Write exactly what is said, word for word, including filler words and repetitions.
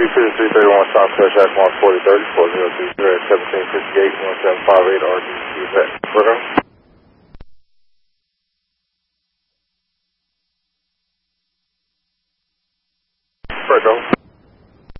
three thirty-one South Fresh Jack Mark forty thirty, four zero three zero at seventeen fifty-eight, one seven five eight R D C vet. Program. Fredo.